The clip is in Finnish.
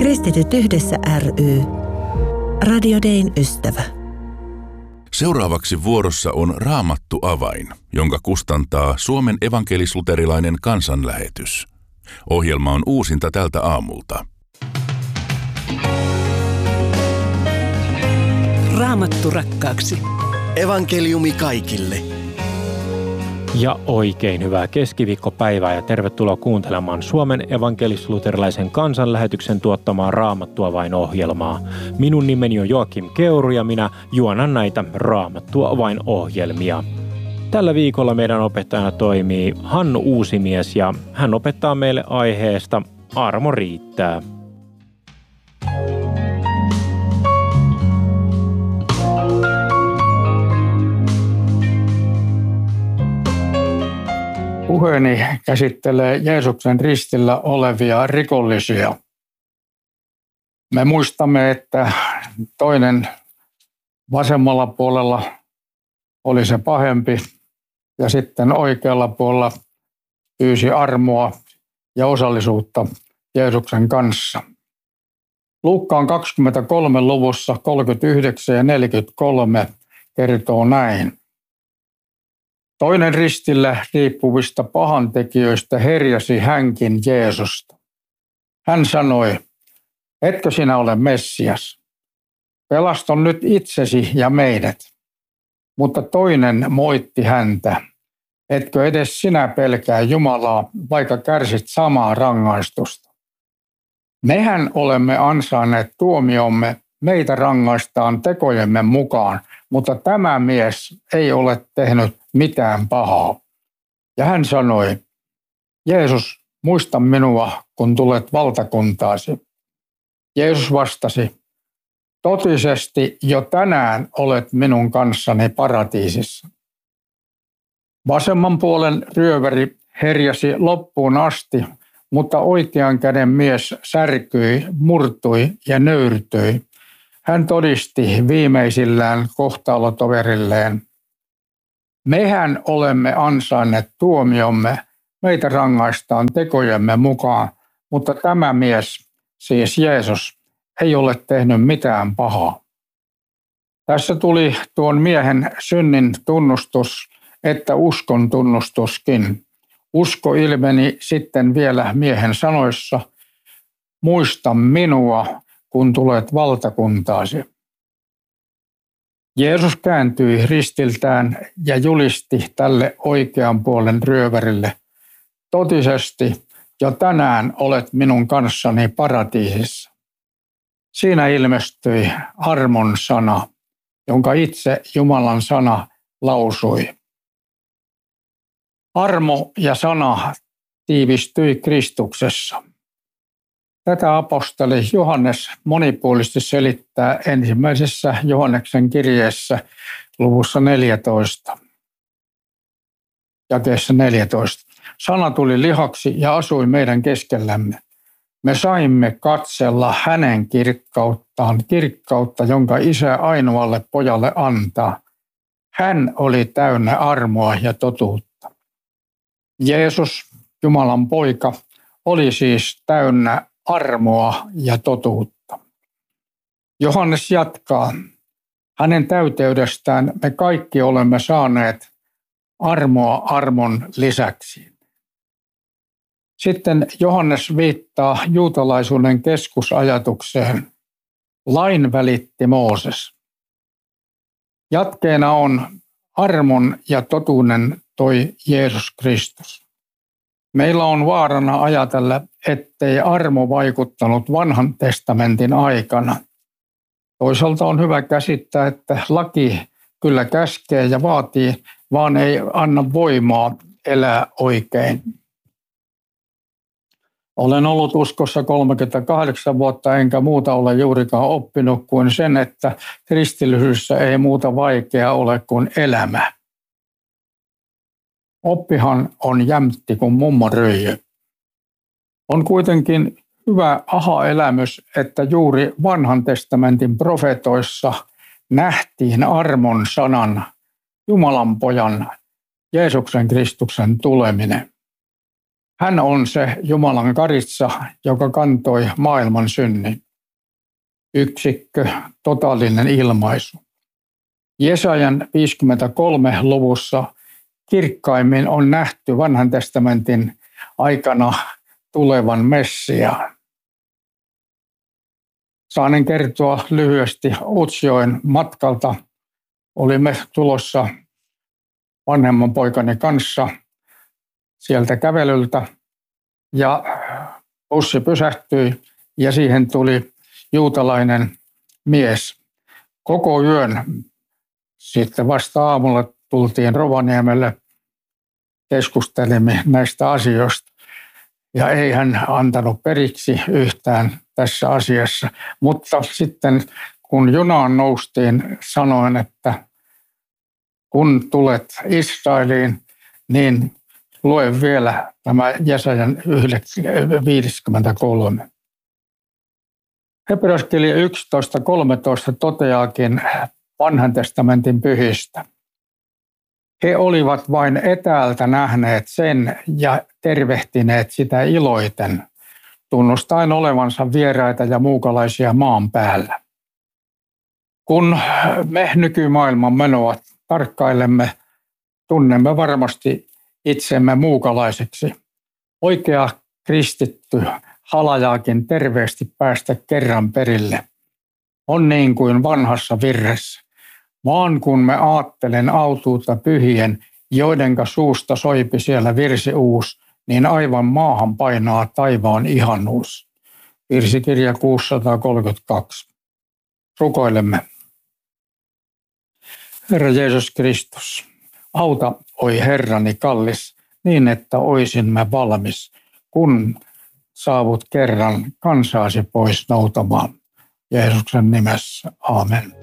Kristityt yhdessä ry. Radio Dayn ystävä. Seuraavaksi vuorossa on Raamattu avain, jonka kustantaa Suomen evankelis-luterilainen kansanlähetys. Ohjelma on uusinta tältä aamulta. Raamattu rakkaaksi. Evankeliumi kaikille. Ja oikein hyvää keskiviikkopäivää ja tervetuloa kuuntelemaan Suomen evankelis-luterilaisen kansanlähetyksen tuottamaa Raamattua vain -ohjelmaa. Minun nimeni on Joakim Keuru ja minä juonan näitä Raamattua vain -ohjelmia. Tällä viikolla meidän opettajana toimii Hannu Uusimies ja hän opettaa meille aiheesta Armo riittää. Puheeni käsittelee Jeesuksen ristillä olevia rikollisia. Me muistamme, että toinen vasemmalla puolella oli se pahempi ja sitten oikealla puolella pyysi armoa ja osallisuutta Jeesuksen kanssa. Luukkaan 23 luvussa 39 ja 43 kertoo näin. Toinen ristillä riippuvista pahantekijöistä herjasi hänkin Jeesusta. Hän sanoi, etkö sinä ole Messias? Pelasta nyt itsesi ja meidät. Mutta toinen moitti häntä, etkö edes sinä pelkää Jumalaa, vaikka kärsit samaa rangaistusta. Mehän olemme ansainneet tuomiomme, meitä rangaistaan tekojemme mukaan, mutta tämä mies ei ole tehnyt mitään pahaa. Ja hän sanoi, Jeesus, muista minua, kun tulet valtakuntaasi. Jeesus vastasi, totisesti jo tänään olet minun kanssani paratiisissa. Vasemman puolen ryöväri herjasi loppuun asti, mutta oikean käden mies särkyi, murtui ja nöyrtyi. Hän todisti viimeisillään kohtaalotoverilleen. Mehän olemme ansainneet tuomiomme, meitä rangaistaan tekojemme mukaan, mutta tämä mies, siis Jeesus, ei ole tehnyt mitään pahaa. Tässä tuli tuon miehen synnin tunnustus, että uskon tunnustuskin. Usko ilmeni sitten vielä miehen sanoissa, muista minua, kun tulet valtakuntaasi. Jeesus kääntyi ristiltään ja julisti tälle oikean puolen ryövärille, totisesti jo tänään olet minun kanssani paratiisissa. Siinä ilmestyi armon sana, jonka itse Jumalan sana lausui. Armo ja sana tiivistyi Kristuksessa. Tätä apostoli Johannes monipuolisesti selittää ensimmäisessä Johanneksen kirjeessä luvussa 14, jakeessa 14. Sana tuli lihaksi ja asui meidän keskellämme. Me saimme katsella hänen kirkkauttaan, kirkkautta, jonka Isä ainoalle pojalle antaa. Hän oli täynnä armoa ja totuutta. Jeesus, Jumalan poika, oli siis täynnä armoa ja totuutta. Johannes jatkaa, hänen täyteydestään me kaikki olemme saaneet armoa armon lisäksi. Sitten Johannes viittaa juutalaisuuden keskusajatukseen. Lain välitti Mooses. Jatkeena on armon ja totuuden toi Jeesus Kristus. Meillä on vaarana ajatella, ettei armo vaikuttanut vanhan testamentin aikana. Toisaalta on hyvä käsittää, että laki kyllä käskee ja vaatii, vaan ei anna voimaa elää oikein. Olen ollut uskossa 38 vuotta enkä muuta ole juurikaan oppinut kuin sen, että kristillisyydessä ei muuta vaikeaa ole kuin elämä. Oppihan on jämtti kuin mummonryijy. On kuitenkin hyvä aha-elämys, että juuri vanhan testamentin profetoissa nähtiin armon sanan, Jumalan pojan, Jeesuksen Kristuksen tuleminen. Hän on se Jumalan karitsa, joka kantoi maailman synnin. Yksikkö, totaalinen ilmaisu. Jesajan 53 luvussa kirkkaimmin on nähty Vanhan testamentin aikana tulevan Messiaan. Saanen kertoa lyhyesti Utsjoen matkalta. Olimme tulossa vanhemman poikani kanssa sieltä kävelyltä ja bussi pysähtyi ja siihen tuli juutalainen mies. Koko yön sitten vasta aamulla tultiin Rovaniemelle, keskustelimme näistä asioista ja ei hän antanut periksi yhtään tässä asiassa. Mutta sitten kun junaan noustiin, sanoin, että kun tulet Israeliin, niin lue vielä tämä Jesajan 53. Hebreaskirja 11.13 toteaakin Vanhan testamentin pyhistä. He olivat vain etäältä nähneet sen ja tervehtineet sitä iloiten, tunnustaen olevansa vieraita ja muukalaisia maan päällä. Kun me nykymaailman menoa tarkkailemme, tunnemme varmasti itsemme muukalaiseksi. Oikea kristitty halajaakin terveesti päästä kerran perille. On niin kuin vanhassa virressä. Vaan kun me aattelen autuutta pyhien, joidenka suusta soipi siellä virsi uus, niin aivan maahan painaa taivaan ihanuus. Virsikirja 632. Rukoilemme. Herra Jeesus Kristus, auta, oi Herrani kallis, niin että oisimme valmis, kun saavut kerran kansaasi pois noutamaan. Jeesuksen nimessä, aamen.